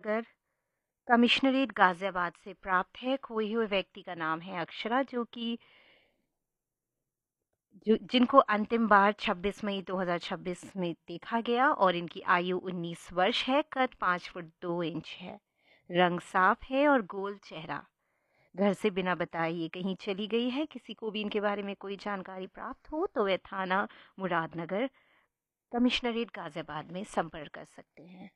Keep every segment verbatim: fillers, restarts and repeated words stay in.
Muradnagar commissionerate Ghaziabad से प्राप्त है। खोए हुए व्यक्ति का नाम है अक्षरा, जो कि जो जिनको अंतिम बार छब्बीस मई दो हज़ार छब्बीस में देखा गया और इनकी आयु उन्नीस वर्ष है। कद पाँच फुट दो इंच है। रंग साफ है और गोल चेहरा। घर से बिना बताए ये कहीं चली गई है। किसी को भी इनके बारे में कोई जानकारी प्राप्त हो तो वे थाना मुरादनगर कमिश्नरेट गाजियाबाद में संपर्क कर सकते हैं।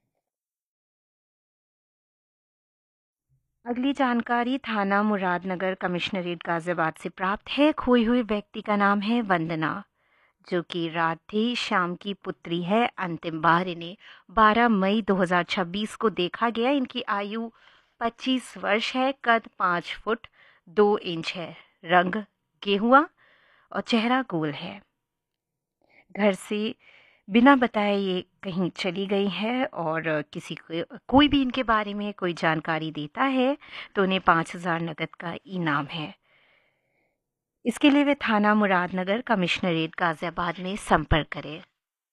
अगली जानकारी थाना मुरादनगर कमिश्नरेट गाजियाबाद से प्राप्त है। खोई हुई व्यक्ति का नाम है वंदना, जो कि राधे श्याम की पुत्री है। अंतिम बार इन्हें बारह मई दो हज़ार छब्बीस को देखा गया। इनकी आयु पच्चीस वर्ष है। कद पाँच फुट दो इंच है। रंग गेहुआ और चेहरा गोल है। घर से बिना बताए ये कहीं चली गई है और किसी को कोई भी इनके बारे में कोई जानकारी देता है तो उन्हें पाँच हजार नकद का इनाम है। इसके लिए वे थाना मुरादनगर कमिश्नरेट गाजियाबाद में संपर्क करें।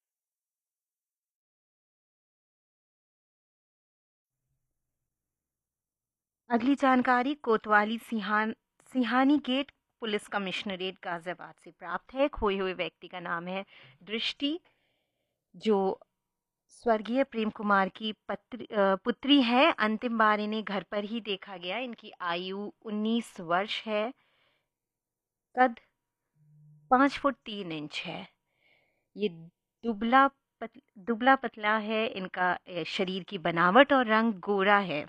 अगली जानकारी कोतवाली Sheehan Sihani gate police commissionerate Ghaziabad से प्राप्त है। खोए हुए व्यक्ति का नाम है दृष्टि, जो स्वर्गीय प्रेम कुमार की पत्री, पुत्री है। अंतिम बार इन्हें घर पर ही देखा गया। इनकी आयु उन्नीस वर्ष है। कद पाँच फुट तीन इंच है। ये दुबला पत, दुबला पतला है। इनका शरीर की बनावट और रंग गोरा है।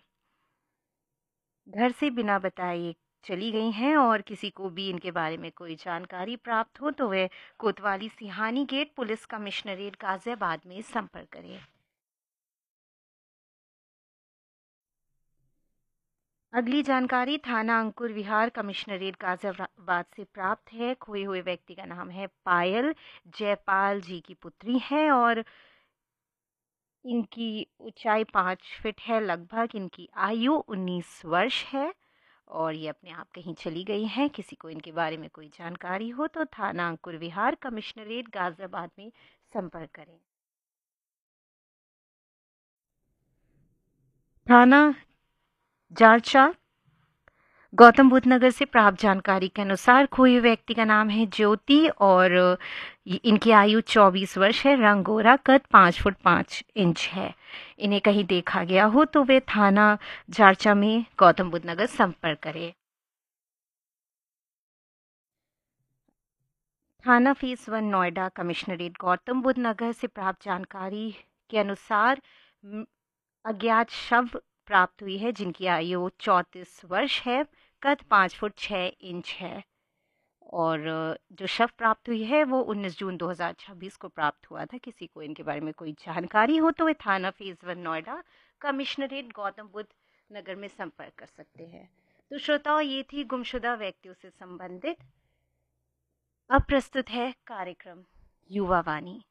घर से बिना बताए ये चली गई हैं और किसी को भी इनके बारे में कोई जानकारी प्राप्त हो तो वे कोतवाली Sihani gate police commissionerate Ghaziabad में संपर्क करें। अगली जानकारी थाना अंकुर विहार कमिश्नरेट गाजियाबाद से प्राप्त है। खोए हुए व्यक्ति का नाम है पायल, जयपाल जी की पुत्री है और इनकी ऊंचाई पाँच फीट है लगभग। इनकी आयु उन्नीस वर्ष है और ये अपने आप कहीं चली गई हैं। किसी को इनके बारे में कोई जानकारी हो तो थाना अंकुर विहार कमिश्नरेट गाजियाबाद में संपर्क करें। थाना जारचा गौतम बुद्ध नगर से प्राप्त जानकारी के अनुसार खोए हुए व्यक्ति का नाम है ज्योति और इनकी आयु चौबीस वर्ष है। रंग गोरा, कद पाँच फुट पाँच इंच है। इन्हें कहीं देखा गया हो तो वे थाना जारचा में गौतम बुद्ध नगर संपर्क करें। थाना phase one Noida commissionerate Gautam Buddha नगर से प्राप्त जानकारी के अनुसार अज्ञात शव प्राप्त हुई है, जिनकी आयु चौंतीस वर्ष है। कद पाँच फुट छः इंच है और जो शव प्राप्त हुई है वो उन्नीस जून दो हज़ार छब्बीस को प्राप्त हुआ था। किसी को इनके बारे में कोई जानकारी हो तो वे थाना phase one Noida commissionerate Gautam Buddha नगर में संपर्क कर सकते हैं। तो श्रोताओं, ये थी गुमशुदा व्यक्तियों से संबंधित। अब प्रस्तुत है कार्यक्रम युवा वाणी।